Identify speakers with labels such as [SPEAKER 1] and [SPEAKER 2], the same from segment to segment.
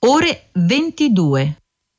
[SPEAKER 1] ore 22.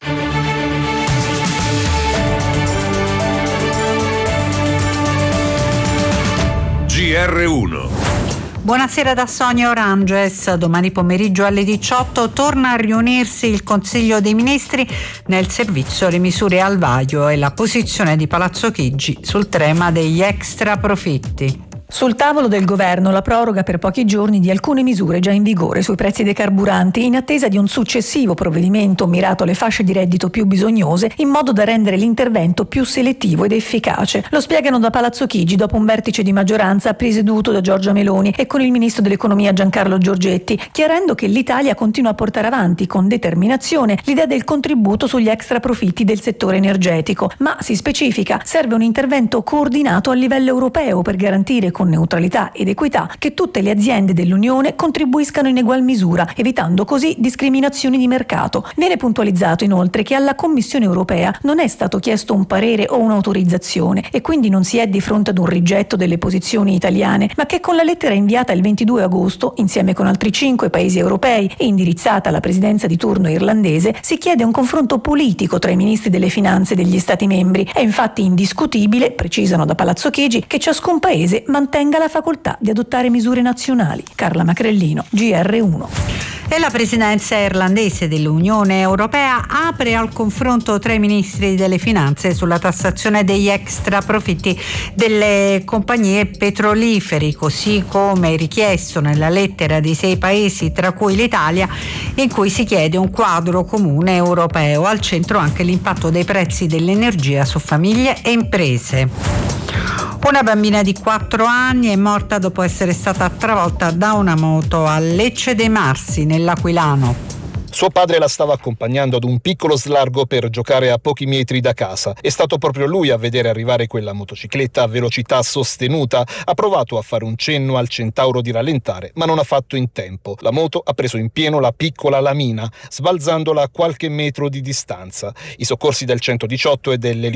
[SPEAKER 2] GR1.
[SPEAKER 3] Buonasera da Sonia Oranges. Domani pomeriggio alle 18 torna a riunirsi il Consiglio dei Ministri. Nel servizio le misure al vaglio e la posizione di Palazzo Chigi sul tema degli extra profitti.
[SPEAKER 4] Sul tavolo del governo la proroga per pochi giorni di alcune misure già in vigore sui prezzi dei carburanti, in attesa di un successivo provvedimento mirato alle fasce di reddito più bisognose, in modo da rendere l'intervento più selettivo ed efficace. Lo spiegano da Palazzo Chigi dopo un vertice di maggioranza presieduto da Giorgia Meloni e con il ministro dell'economia Giancarlo Giorgetti, chiarendo che l'Italia continua a portare avanti con determinazione l'idea del contributo sugli extra profitti del settore energetico, ma si specifica: serve un intervento coordinato a livello europeo per garantire con neutralità ed equità che tutte le aziende dell'Unione contribuiscano in egual misura, evitando così discriminazioni di mercato. Viene puntualizzato inoltre che alla Commissione europea non è stato chiesto un parere o un'autorizzazione e quindi non si è di fronte ad un rigetto delle posizioni italiane, ma che con la lettera inviata il 22 agosto, insieme con altri 5 paesi europei e indirizzata alla presidenza di turno irlandese, si chiede un confronto politico tra i ministri delle finanze degli Stati membri. È infatti indiscutibile, precisano da Palazzo Chigi, che ciascun paese mantenga la facoltà di adottare misure nazionali. Carla Macrellino, GR1.
[SPEAKER 3] E la presidenza irlandese dell'Unione Europea apre al confronto tra i ministri delle finanze sulla tassazione degli extra profitti delle compagnie petrolifere, così come richiesto nella lettera di 6 paesi, tra cui l'Italia, in cui si chiede un quadro comune europeo. Al centro anche l'impatto dei prezzi dell'energia su famiglie e imprese. Una bambina di 4 anni è morta dopo essere stata travolta da una moto a Lecce dei Marsi, nell'Aquilano.
[SPEAKER 5] Suo padre la stava accompagnando ad un piccolo slargo per giocare a pochi metri da casa. È stato proprio lui a vedere arrivare quella motocicletta a velocità sostenuta. Ha provato a fare un cenno al centauro di rallentare, ma non ha fatto in tempo. La moto ha preso in pieno la piccola lamina, sbalzandola a qualche metro di distanza. I soccorsi del 118 e delle